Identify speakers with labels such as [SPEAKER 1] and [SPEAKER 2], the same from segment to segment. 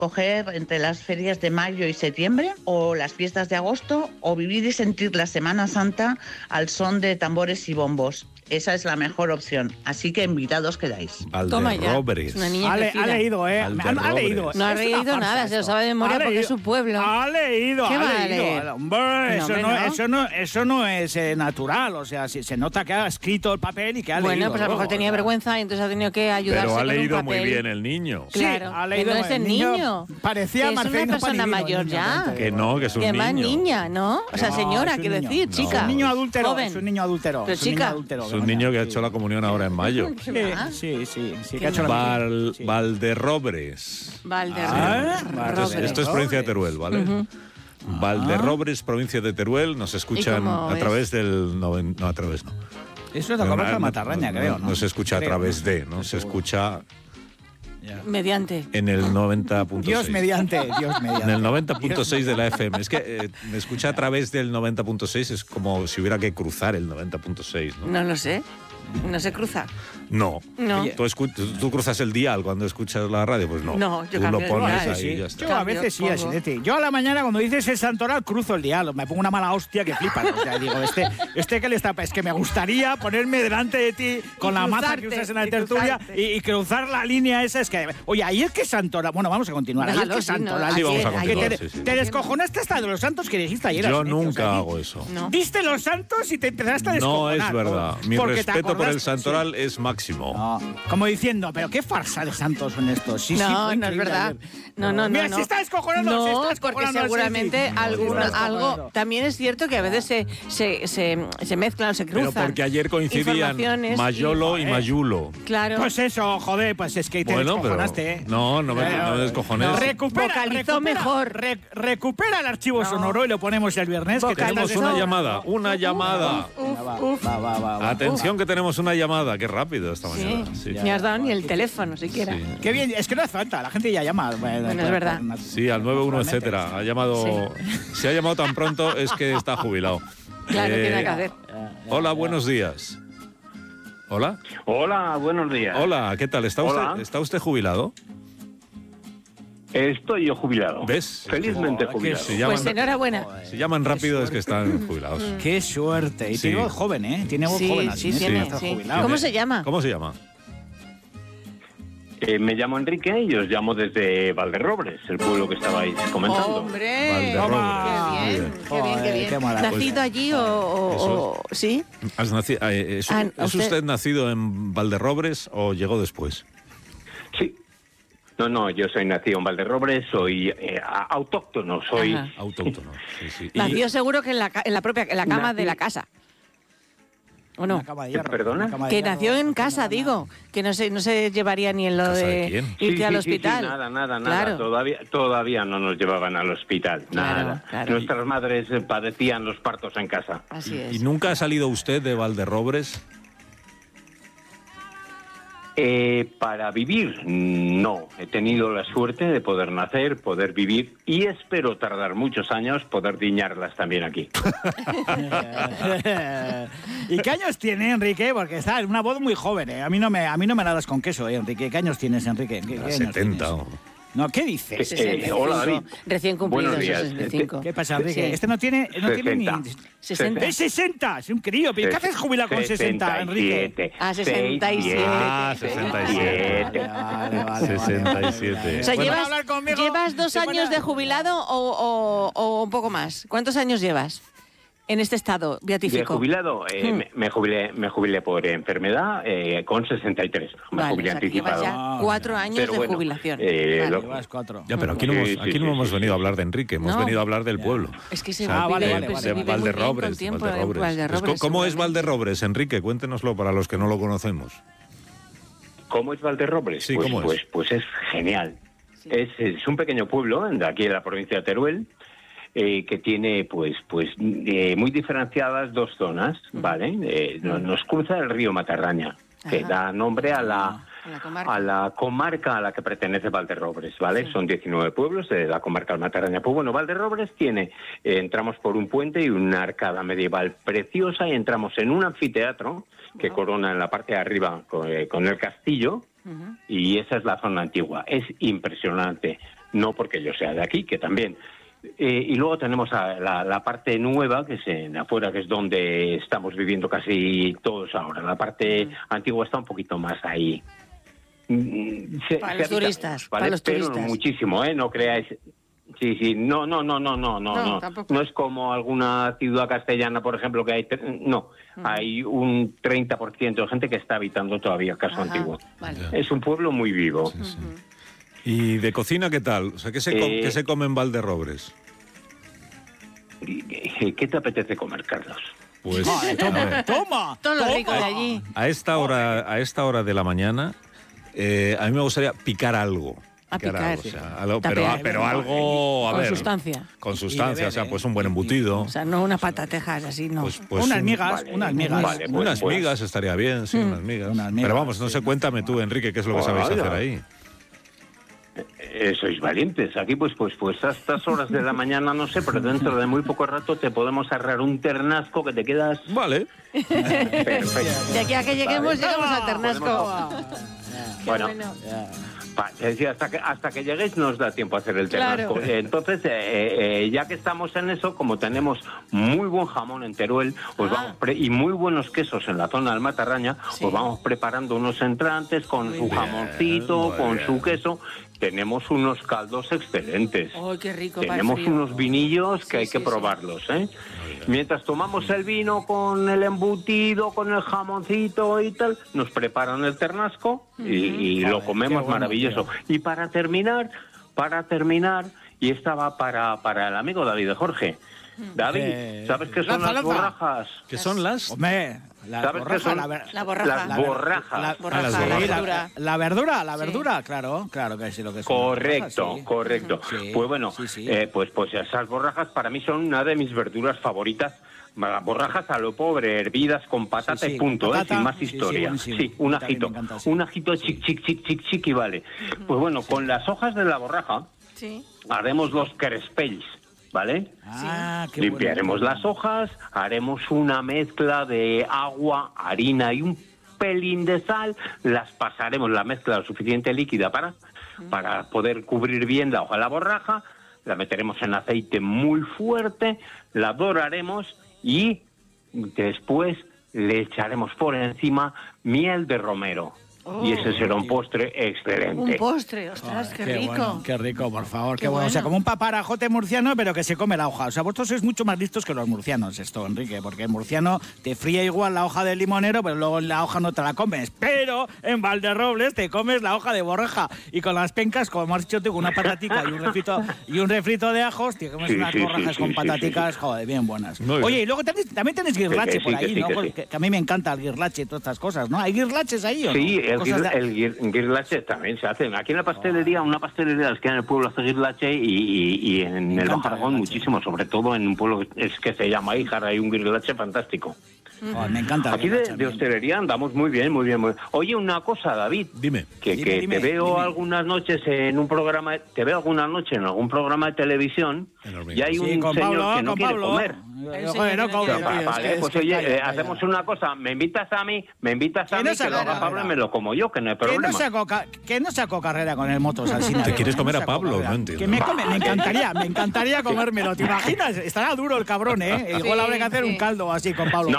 [SPEAKER 1] coger entre las ferias de mayo y septiembre o las fiestas de agosto o vivir y sentir la Semana Santa al son de tambores y bombos. Esa es la mejor opción. Así que invitados quedáis.
[SPEAKER 2] Toma ya. Una niña
[SPEAKER 3] Ha leído, ¿eh? Ha leído.
[SPEAKER 2] No ha leído nada, se lo sabe de memoria porque es su pueblo.
[SPEAKER 3] Ha leído,
[SPEAKER 2] ¿Qué
[SPEAKER 3] ha
[SPEAKER 2] va a
[SPEAKER 3] leído.
[SPEAKER 2] leer?
[SPEAKER 3] Hombre,
[SPEAKER 2] No,
[SPEAKER 3] eso no es natural. O sea, se nota que ha escrito el papel y que ha leído.
[SPEAKER 2] Bueno, pues a lo mejor tenía vergüenza y entonces ha tenido que ayudarse
[SPEAKER 4] Pero ha
[SPEAKER 2] con un
[SPEAKER 4] leído
[SPEAKER 2] papel.
[SPEAKER 4] muy bien el niño.
[SPEAKER 2] Claro,
[SPEAKER 3] sí, ha leído
[SPEAKER 2] que no es el niño.
[SPEAKER 3] Parecía
[SPEAKER 2] que es una
[SPEAKER 3] Marcelino
[SPEAKER 2] persona
[SPEAKER 3] Panivino,
[SPEAKER 2] mayor
[SPEAKER 3] niño,
[SPEAKER 2] ya.
[SPEAKER 4] Que no, que es un
[SPEAKER 2] Que más
[SPEAKER 4] niño.
[SPEAKER 2] niña, ¿no? O sea,
[SPEAKER 3] No,
[SPEAKER 2] señora,
[SPEAKER 3] es un
[SPEAKER 2] quiero
[SPEAKER 3] niño.
[SPEAKER 2] decir,
[SPEAKER 4] No.
[SPEAKER 2] chica.
[SPEAKER 3] Es un niño adúltero.
[SPEAKER 2] Joven.
[SPEAKER 3] Es un niño adúltero.
[SPEAKER 2] Pero
[SPEAKER 3] es un niño
[SPEAKER 2] chica.
[SPEAKER 3] adúltero.
[SPEAKER 4] Es un niño que ha hecho la comunión ahora en mayo.
[SPEAKER 3] Sí, que ha hecho sí.
[SPEAKER 4] Valderrobres. Esto es provincia de Teruel, ¿vale? Valderrobres, provincia de Teruel, nos escuchan a través del... No, a través no.
[SPEAKER 3] Eso es la comarca de Matarraña, creo, ¿no?
[SPEAKER 4] No se escucha a través de, ¿no? Se escucha
[SPEAKER 2] Mediante.
[SPEAKER 4] en el 90.6.
[SPEAKER 3] Dios mediante.
[SPEAKER 4] En el 90.6 de la FM. Es que me escucha a través del 90.6, es como si hubiera que cruzar el 90.6, ¿no?
[SPEAKER 2] No lo sé. No se cruza.
[SPEAKER 4] No.
[SPEAKER 2] No.
[SPEAKER 4] ¿Tú cruzas el dial cuando escuchas la radio? Pues no.
[SPEAKER 2] No, yo
[SPEAKER 4] Tú
[SPEAKER 2] cambio
[SPEAKER 4] lo
[SPEAKER 2] el
[SPEAKER 4] pones
[SPEAKER 2] dial.
[SPEAKER 4] ahí y ya está.
[SPEAKER 3] Yo a veces sí, Asinete. Yo a la mañana cuando dices el santoral cruzo el dial, me pongo una mala hostia que flipas. O sea, digo, que le está... Es que me gustaría ponerme delante de ti con la maza que usas en la tertulia y cruzar la línea esa. Es que, oye, ahí es que santoral... Bueno, vamos a continuar. Ahí es que santoral...
[SPEAKER 4] Sí, vamos a continuar.
[SPEAKER 3] Te descojonaste hasta de los santos que dijiste ayer.
[SPEAKER 4] Yo
[SPEAKER 3] Asinete,
[SPEAKER 4] nunca hago eso.
[SPEAKER 2] No.
[SPEAKER 3] Viste los santos y te empezaste a descojonar.
[SPEAKER 4] No es verdad. Mi
[SPEAKER 3] porque te
[SPEAKER 4] respeto por el
[SPEAKER 3] acordaste-
[SPEAKER 4] santoral es máximo.
[SPEAKER 3] No, como diciendo, pero qué farsa de santos son estos. Sí,
[SPEAKER 2] No,
[SPEAKER 3] fue
[SPEAKER 2] no es
[SPEAKER 3] increíble
[SPEAKER 2] verdad.
[SPEAKER 3] ayer.
[SPEAKER 2] No.
[SPEAKER 3] Mira, se está descojonando.
[SPEAKER 2] No,
[SPEAKER 3] se está
[SPEAKER 2] porque
[SPEAKER 3] descojonando,
[SPEAKER 2] seguramente
[SPEAKER 3] sí.
[SPEAKER 2] algo... También es cierto que a veces se mezclan o se cruzan.
[SPEAKER 4] Pero porque ayer coincidían
[SPEAKER 2] informaciones
[SPEAKER 4] Mayolo y Mayulo.
[SPEAKER 2] Claro.
[SPEAKER 3] Pues eso, joder, pues es que te descojonaste, ¿eh?
[SPEAKER 4] No me descojones.
[SPEAKER 2] Vocalizó mejor.
[SPEAKER 3] Recupera el archivo sonoro y lo ponemos el viernes. Que
[SPEAKER 4] Tenemos una llamada.
[SPEAKER 3] Va.
[SPEAKER 4] Atención que tenemos una llamada. Qué rápido esta mañana. Sí.
[SPEAKER 2] Ni has dado ni el teléfono siquiera.
[SPEAKER 4] Sí.
[SPEAKER 3] Qué bien, es que no hace falta, la gente ya llama.
[SPEAKER 2] Bueno, es verdad.
[SPEAKER 4] Sí, al 91, etcétera. Ha llamado. Si ha llamado tan pronto es que está jubilado.
[SPEAKER 2] Claro, tiene nada que hacer.
[SPEAKER 4] Hola, buenos días. Hola.
[SPEAKER 5] Hola, buenos días.
[SPEAKER 4] Hola, ¿qué tal? ¿Está
[SPEAKER 5] Hola.
[SPEAKER 4] usted jubilado?
[SPEAKER 5] Estoy yo jubilado.
[SPEAKER 4] ¿Ves?
[SPEAKER 5] Felizmente
[SPEAKER 4] Que
[SPEAKER 5] jubilado.
[SPEAKER 4] se llaman,
[SPEAKER 2] Pues enhorabuena.
[SPEAKER 4] si llaman rápido es que están jubilados.
[SPEAKER 3] Qué suerte. Y
[SPEAKER 4] Sí.
[SPEAKER 3] tiene voz joven, ¿eh? Tiene voz joven.
[SPEAKER 2] Sí,
[SPEAKER 3] así,
[SPEAKER 2] tiene.
[SPEAKER 3] está
[SPEAKER 2] Sí.
[SPEAKER 3] jubilado.
[SPEAKER 2] ¿Cómo se llama?
[SPEAKER 4] ¿Cómo se llama?
[SPEAKER 5] Me llamo Enrique y os llamo desde Valderrobres, el pueblo que estabais comentando.
[SPEAKER 2] ¡Hombre!
[SPEAKER 4] Valderrobres.
[SPEAKER 2] ¡Qué bien! ¡Qué bien, qué bien!
[SPEAKER 3] Qué maravilla.
[SPEAKER 2] ¿Nacido allí o sí?
[SPEAKER 4] ¿Es
[SPEAKER 2] usted-
[SPEAKER 4] usted nacido en Valderrobres o llegó después?
[SPEAKER 5] Sí. No, yo soy nacido en Valderrobres, soy autóctono, soy...
[SPEAKER 2] Ajá.
[SPEAKER 4] Autóctono. Sí.
[SPEAKER 2] Nació seguro que en la cama de la casa. ¿O no?
[SPEAKER 3] Una cama de hierro,
[SPEAKER 5] ¿Perdona?
[SPEAKER 3] una cama de
[SPEAKER 2] Que
[SPEAKER 3] hierro,
[SPEAKER 2] nació en
[SPEAKER 3] no
[SPEAKER 2] casa,
[SPEAKER 3] nada.
[SPEAKER 2] digo. Que no se llevaría ni en lo
[SPEAKER 4] ¿Casa de
[SPEAKER 2] de
[SPEAKER 4] quién?
[SPEAKER 2] irte al hospital.
[SPEAKER 5] Sí, nada.
[SPEAKER 2] Claro.
[SPEAKER 5] Todavía no nos llevaban al hospital, nada.
[SPEAKER 2] Claro.
[SPEAKER 5] Nuestras madres padecían los partos en casa.
[SPEAKER 2] Así
[SPEAKER 4] ¿Y
[SPEAKER 2] es.
[SPEAKER 4] nunca ha salido usted de Valderrobres?
[SPEAKER 5] Para vivir, no. He tenido la suerte de poder nacer, poder vivir y espero tardar muchos años poder diñarlas también aquí.
[SPEAKER 3] ¿Y qué años tiene, Enrique? Porque está en una voz muy joven, ¿eh? A mí no me la das con queso, Enrique. ¿Qué años tienes, Enrique? ¿Qué años
[SPEAKER 4] 70.
[SPEAKER 3] tienes?
[SPEAKER 4] o-
[SPEAKER 3] No, ¿qué dices?
[SPEAKER 2] 65.
[SPEAKER 5] hola, David.
[SPEAKER 2] Recién cumplido,
[SPEAKER 5] Buenos días.
[SPEAKER 2] 65.
[SPEAKER 3] ¿Qué pasa, Enrique?
[SPEAKER 2] Sí.
[SPEAKER 3] Este no tiene ni...
[SPEAKER 2] 60.
[SPEAKER 3] ¡Es 60! ¡Es un crío! ¿Qué haces jubilado con 60, Enrique?
[SPEAKER 2] Ah, 67.
[SPEAKER 4] Ah, 67.
[SPEAKER 3] Vale.
[SPEAKER 4] 67.
[SPEAKER 2] O sea,
[SPEAKER 3] ¿Pueden hablar conmigo?
[SPEAKER 2] ¿llevas 2
[SPEAKER 3] ¿Se
[SPEAKER 2] años
[SPEAKER 3] puede-
[SPEAKER 2] de jubilado o un poco más? ¿Cuántos años llevas en este estado
[SPEAKER 5] De
[SPEAKER 2] beatífico?
[SPEAKER 5] jubilado, me jubilé por enfermedad con 63. Me
[SPEAKER 2] Vale,
[SPEAKER 5] jubilé
[SPEAKER 2] o sea, que llevas
[SPEAKER 5] anticipado.
[SPEAKER 2] ya 4 años
[SPEAKER 5] Pero
[SPEAKER 2] de
[SPEAKER 5] bueno,
[SPEAKER 2] jubilación.
[SPEAKER 5] lo-
[SPEAKER 3] Llevas 4.
[SPEAKER 4] Ya, pero aquí no hemos venido a hablar de Enrique, hemos
[SPEAKER 2] No.
[SPEAKER 4] venido a hablar del pueblo.
[SPEAKER 2] Es que se
[SPEAKER 4] O sea,
[SPEAKER 2] vive,
[SPEAKER 3] vale,
[SPEAKER 2] pues,
[SPEAKER 3] vale,
[SPEAKER 2] se
[SPEAKER 4] de
[SPEAKER 2] vive muy bien
[SPEAKER 4] Valderrobres.
[SPEAKER 2] con tiempo en
[SPEAKER 4] Valderrobres.
[SPEAKER 2] Valderrobres,
[SPEAKER 4] Pues, ¿cómo es
[SPEAKER 2] seguramente.
[SPEAKER 4] Valderrobres, Enrique? Cuéntenoslo para los que no lo conocemos.
[SPEAKER 5] ¿Cómo es Valderrobres?
[SPEAKER 4] Sí, ¿cómo es?
[SPEAKER 5] Pues es genial. Es un pequeño pueblo de aquí de la provincia de Teruel que tiene muy diferenciadas 2 zonas, ¿vale? Nos cruza el río Matarraña, que
[SPEAKER 2] Ajá.
[SPEAKER 5] da nombre a la
[SPEAKER 2] comarca.
[SPEAKER 5] a la que pertenece Valderrobres, ¿vale? Son 19 pueblos de la comarca del Matarraña. Pues bueno, Valderrobres tiene, entramos por un puente y una arcada medieval preciosa y entramos en un anfiteatro que corona en la parte de arriba con el castillo. Y esa es la zona antigua. Es impresionante. no porque yo sea de aquí, que también. Y luego tenemos la parte nueva, que es en afuera, que es donde estamos viviendo casi todos ahora. La parte antigua está un poquito más ahí.
[SPEAKER 2] Para los turistas,
[SPEAKER 5] ¿vale?
[SPEAKER 2] para los turistas.
[SPEAKER 5] Pero muchísimo, no creáis. Sí, no. No es como alguna ciudad castellana, por ejemplo, que hay... No, hay un 30% de gente que está habitando todavía Casco Antiguo. Vale. Es un pueblo muy vivo.
[SPEAKER 4] Sí. ¿Y de cocina qué tal? O sea, ¿qué se come en Valderrobres?
[SPEAKER 5] ¿Qué te apetece comer, Carlos?
[SPEAKER 3] Pues toma.
[SPEAKER 2] Todo lo rico de allí.
[SPEAKER 4] A esta hora de la mañana, a mí me gustaría picar algo.
[SPEAKER 2] Picar.
[SPEAKER 4] O sea, pero algo, a ver... Con sustancia, o sea, pues un buen embutido.
[SPEAKER 2] O sea, no unas patatejas así, no.
[SPEAKER 4] Pues
[SPEAKER 3] unas migas.
[SPEAKER 5] Vale,
[SPEAKER 4] unas migas estaría bien, sí, unas migas. Pero vamos, no sé, cuéntame tú, Enrique, qué es lo que sabéis hacer ahí.
[SPEAKER 5] Sois valientes. Aquí, pues a estas horas de la mañana, no sé, pero dentro de muy poco rato te podemos arreglar un ternasco que te quedas...
[SPEAKER 4] Vale.
[SPEAKER 5] Perfecto.
[SPEAKER 2] De aquí a que llegamos al ternasco.
[SPEAKER 5] Bueno. Hasta que lleguéis nos da tiempo a hacer el ternasco.
[SPEAKER 2] Claro.
[SPEAKER 5] Entonces, ya que estamos en eso, como tenemos muy buen jamón en Teruel y muy buenos quesos en la zona del Matarraña, os vamos preparando unos entrantes con su jamoncito, con su queso. Tenemos unos caldos excelentes.
[SPEAKER 2] ¡Oh, qué rico!
[SPEAKER 5] Tenemos unos vinillos que hay que probarlos, ¿eh? Mientras tomamos el vino con el embutido, con el jamoncito y tal, nos preparan el ternasco y lo comemos maravilloso. Tío. Y para terminar, y esta va para el amigo David de Jorge. David, ¿sabes qué son las borrajas?
[SPEAKER 4] ¿Qué son las?
[SPEAKER 3] Hombre,
[SPEAKER 5] ¿sabes qué son?
[SPEAKER 2] La borraja.
[SPEAKER 5] Las borrajas.
[SPEAKER 2] La verdura.
[SPEAKER 3] La verdura, claro que sí lo que son.
[SPEAKER 5] Correcto.
[SPEAKER 3] Sí.
[SPEAKER 5] Pues bueno, pues esas borrajas para mí son una de mis verduras favoritas. Las borrajas a lo pobre, hervidas con patata y punto, sin más historia. Sí, un ajito. Un ajito chic y vale. Pues bueno, con las hojas de la borraja haremos los crespells. ¿Vale? Limpiaremos las hojas, haremos una mezcla de agua, harina y un pelín de sal, las pasaremos la mezcla lo suficiente líquida para poder cubrir bien la hoja de la borraja, la meteremos en aceite muy fuerte, la doraremos y después le echaremos por encima miel de romero. Y ese será un postre excelente.
[SPEAKER 2] Un postre, ostras, qué rico.
[SPEAKER 3] Bueno, qué rico, por favor, qué bueno. O sea, como un paparajote murciano, pero que se come la hoja. O sea, vosotros sois mucho más listos que los murcianos, esto, Enrique, porque el murciano te fría igual la hoja de limonero, pero luego la hoja no te la comes. Pero en Valderrobles te comes la hoja de borraja. Y con las pencas, como has dicho tú, con una patatica y un refrito de ajos, te comes unas borrajas con pataticas, joder, bien buenas. Oye, y luego también tenéis guirlache por ahí, ¿no? Que a mí me encanta el guirlache y todas estas cosas, ¿no? ¿Hay guirlaches ahí o no?
[SPEAKER 5] Sí, el guirlache también se hace. Aquí en la pastelería, una pastelería que en el pueblo hace guirlache y en el Bajo Aragón muchísimo, sobre todo en un pueblo que se llama Híjar, hay un guirlache fantástico.
[SPEAKER 3] Me encanta.
[SPEAKER 5] Aquí de hostelería andamos muy bien. Oye, una cosa, David.
[SPEAKER 4] Dime.
[SPEAKER 5] Te veo algunas noches en un programa, en algún programa de televisión y hay un señor que no quiere comer. Vale, pues oye, hacemos una cosa, me invitas a mí, que lo haga Pablo y me lo como yo, que no hay problema.
[SPEAKER 3] Que no saco carrera con el motos al cine.
[SPEAKER 4] ¿Te quieres comer a Pablo? No entiendo.
[SPEAKER 3] Que me encantaría comérmelo, ¿te imaginas? Estará duro el cabrón, ¿eh? Igual habrá que hacer un caldo así con Pablo.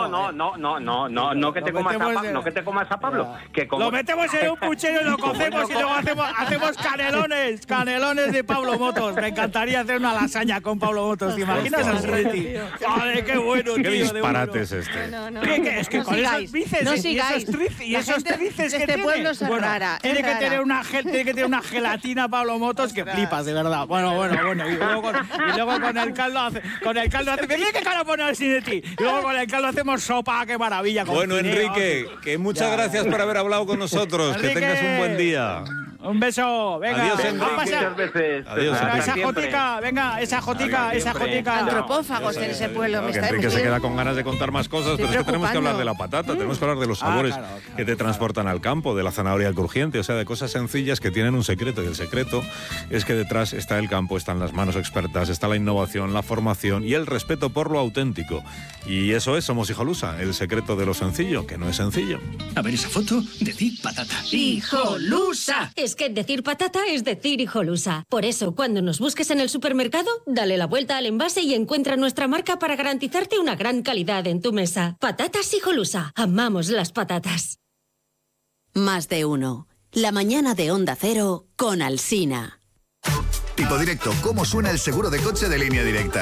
[SPEAKER 3] No que te comas a Pablo. Lo metemos en un puchero y lo cocemos y luego hacemos canelones de Pablo Motos. Me encantaría hacer una lasaña con Pablo Motos, ¿te imaginas así de ti? ¡Joder, qué bueno, tío!
[SPEAKER 4] ¿Qué disparate es este?
[SPEAKER 3] Es que con esos bíceps y esos tríceps que tiene...
[SPEAKER 2] pueblo es rara.
[SPEAKER 3] Tiene que tener una gelatina Pablo Motos que flipas, de verdad. Bueno. Y luego con el caldo hace... Mira qué cara pone así de ti. Y luego con el caldo hacemos sopa, qué maravilla.
[SPEAKER 4] Bueno, Enrique, que muchas gracias por haber hablado con nosotros. Enrique, que tengas un buen día.
[SPEAKER 3] Un beso, venga.
[SPEAKER 4] Adiós, Enrique.
[SPEAKER 5] Muchas veces.
[SPEAKER 4] Adiós,
[SPEAKER 3] esa jotica.
[SPEAKER 2] Antropófagos en ese pueblo.
[SPEAKER 4] Enrique se queda con ganas de contar más cosas, pero es que tenemos que hablar de la patata, tenemos que hablar de los sabores que te transportan al campo, de la zanahoria crujiente, o sea, de cosas sencillas que tienen un secreto. Y el secreto es que detrás está el campo, están las manos expertas, está la innovación, la formación y el respeto por lo auténtico. Y eso es Somos Hijolusa, el secreto de lo sencillo, que no es sencillo.
[SPEAKER 6] A ver esa foto, decid patata.
[SPEAKER 7] ¡Hijolusa! Es
[SPEAKER 6] que decir patata es decir hijolusa. Por eso, cuando nos busques en el supermercado, dale la vuelta al envase y encuentra nuestra marca para garantizarte una gran calidad en tu mesa. Patatas hijolusa. Amamos las patatas.
[SPEAKER 7] Más de uno. La mañana de Onda Cero con Alsina.
[SPEAKER 8] Tipo Directo, ¿cómo suena el seguro de coche de Línea Directa?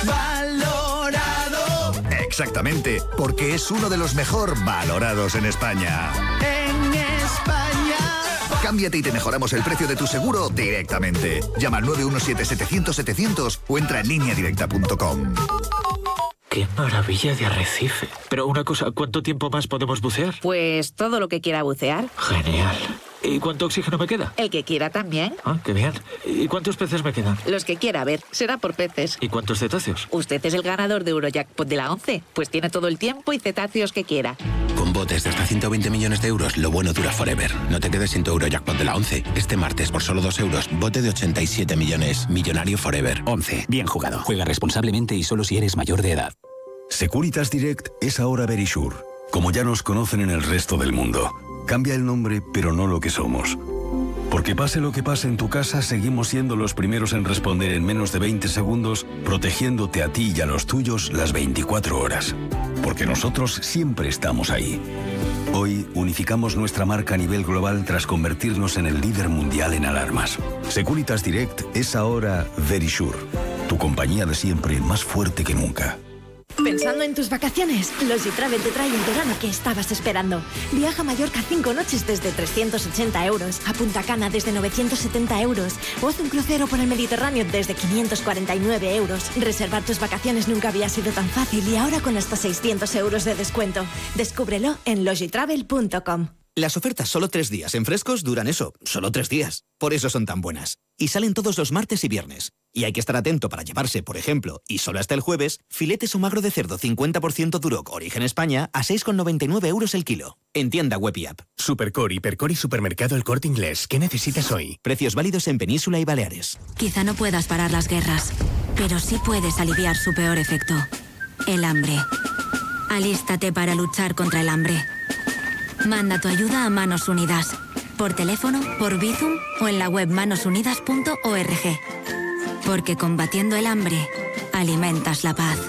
[SPEAKER 8] ¡Valorado! Exactamente, porque es uno de los mejor valorados en España.
[SPEAKER 9] ¡En España!
[SPEAKER 8] Cámbiate y te mejoramos el precio de tu seguro directamente. Llama al 917-700-700 o entra en lineadirecta.com.
[SPEAKER 10] ¡Qué maravilla de arrecife! Pero una cosa, ¿cuánto tiempo más podemos bucear?
[SPEAKER 11] Pues todo lo que quiera bucear.
[SPEAKER 10] Genial. ¿Y cuánto oxígeno me queda?
[SPEAKER 11] El que quiera también.
[SPEAKER 10] Ah, qué bien. ¿Y cuántos peces me quedan?
[SPEAKER 11] Los que quiera, a ver, será por peces.
[SPEAKER 10] ¿Y cuántos cetáceos?
[SPEAKER 11] Usted es el ganador de Eurojackpot de la 11, pues tiene todo el tiempo y cetáceos que quiera.
[SPEAKER 12] Con botes de hasta 120 millones de euros, lo bueno dura forever. No te quedes sin tu Eurojackpot de la 11. Este martes, por solo 2 euros, bote de 87 millones. Millonario forever.
[SPEAKER 13] 11. Bien jugado. Juega responsablemente y solo si eres mayor de edad.
[SPEAKER 14] Securitas Direct es ahora Verisure, como ya nos conocen en el resto del mundo. Cambia el nombre, pero no lo que somos. Porque pase lo que pase en tu casa, seguimos siendo los primeros en responder en menos de 20 segundos, protegiéndote a ti y a los tuyos las 24 horas. Porque nosotros siempre estamos ahí. Hoy unificamos nuestra marca a nivel global tras convertirnos en el líder mundial en alarmas. Securitas Direct es ahora Verisure, tu compañía de siempre más fuerte que nunca.
[SPEAKER 15] Pensando en tus vacaciones, Logitravel te trae el verano que estabas esperando. Viaja a Mallorca 5 noches desde 380 euros, a Punta Cana desde 970 euros o haz un crucero por el Mediterráneo desde 549 euros. Reservar tus vacaciones nunca había sido tan fácil y ahora con hasta 600 euros de descuento. Descúbrelo en logitravel.com.
[SPEAKER 16] Las ofertas solo 3 días en Frescos duran eso, solo 3 días. Por eso son tan buenas. Y salen todos los martes y viernes. Y hay que estar atento para llevarse, por ejemplo, y solo hasta el jueves, filetes o magro de cerdo 50% Duroc Origen España a 6,99 euros el kilo. En tienda web y app.
[SPEAKER 17] Supercore, Hipercore y Supermercado El Corte Inglés. ¿Qué necesitas hoy?
[SPEAKER 16] Precios válidos en Península y Baleares.
[SPEAKER 18] Quizá no puedas parar las guerras, pero sí puedes aliviar su peor efecto. El hambre. Alístate para luchar contra el hambre. Manda tu ayuda a Manos Unidas. Por teléfono, por Bizum o en la web manosunidas.org. Porque combatiendo el hambre, alimentas la paz.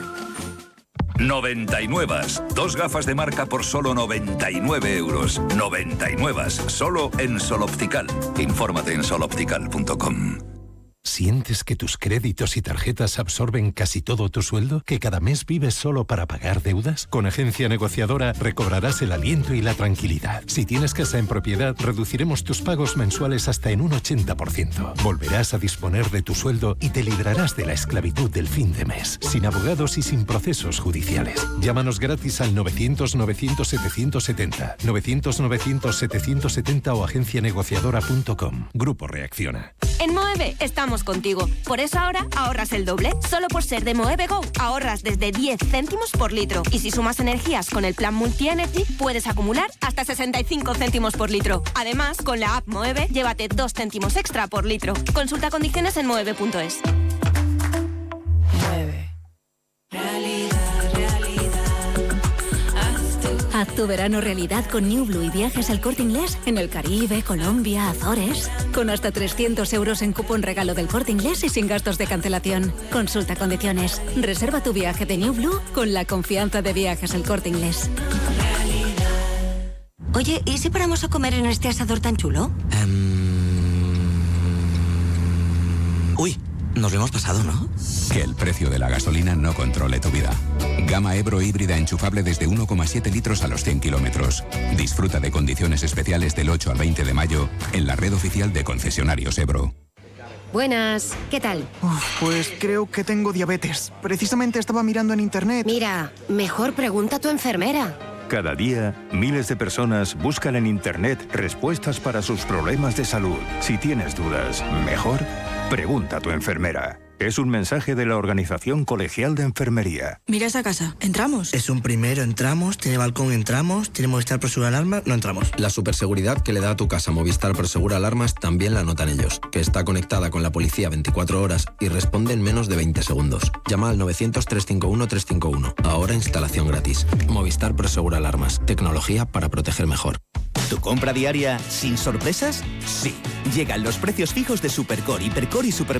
[SPEAKER 19] 99. 2 gafas de marca por solo 99 euros. 99. Solo en Sol Optical. Infórmate en soloptical.com.
[SPEAKER 20] ¿Sientes que tus créditos y tarjetas absorben casi todo tu sueldo? ¿Que cada mes vives solo para pagar deudas? Con Agencia Negociadora recobrarás el aliento y la tranquilidad. Si tienes casa en propiedad, reduciremos tus pagos mensuales hasta en un 80%. Volverás a disponer de tu sueldo y te librarás de la esclavitud del fin de mes, sin abogados y sin procesos judiciales. Llámanos gratis al 900-900-770, 900-900-770 o agencianegociadora.com. Grupo Reacciona.
[SPEAKER 21] En Moeve estamos contigo. Por eso ahora ahorras el doble. Solo por ser de Moeve Go ahorras desde 10 céntimos por litro. Y si sumas energías con el plan Multi-Energy, puedes acumular hasta 65 céntimos por litro. Además, con la app Moeve, llévate 2 céntimos extra por litro. Consulta condiciones en moeve.es.
[SPEAKER 22] Moeve.
[SPEAKER 6] Haz tu verano realidad con New Blue y viajes al Corte Inglés en el Caribe, Colombia, Azores. Con hasta 300 euros en cupón regalo del Corte Inglés y sin gastos de cancelación. Consulta condiciones. Reserva tu viaje de New Blue con la confianza de Viajes al Corte Inglés.
[SPEAKER 18] Oye, ¿y si paramos a comer en este asador tan chulo?
[SPEAKER 16] Uy, nos lo hemos pasado, ¿no?
[SPEAKER 23] Que el precio de la gasolina no controle tu vida. Gama Ebro híbrida enchufable desde 1,7 litros a los 100 kilómetros. Disfruta de condiciones especiales del 8 al 20 de mayo en la red oficial de concesionarios Ebro.
[SPEAKER 24] Buenas, ¿qué tal?
[SPEAKER 25] Pues creo que tengo diabetes. Precisamente estaba mirando en internet.
[SPEAKER 24] Mira, mejor pregunta a tu enfermera.
[SPEAKER 26] Cada día, miles de personas buscan en internet respuestas para sus problemas de salud. Si tienes dudas, mejor pregunta a tu enfermera. Es un mensaje de la Organización Colegial de Enfermería.
[SPEAKER 27] Mira esa casa. ¿Entramos?
[SPEAKER 28] Es un primero, entramos. Tiene balcón, entramos. Tiene Movistar Prosegura Alarmas, no entramos.
[SPEAKER 29] La superseguridad que le da a tu casa Movistar Prosegura Alarmas también la notan ellos. Que está conectada con la policía 24 horas y responde en menos de 20 segundos. Llama al 900-351-351. Ahora instalación gratis. Movistar Prosegura Alarmas. Tecnología para proteger mejor.
[SPEAKER 16] ¿Tu compra diaria sin sorpresas? Sí. Llegan los precios fijos de Supercore, Hipercore y Super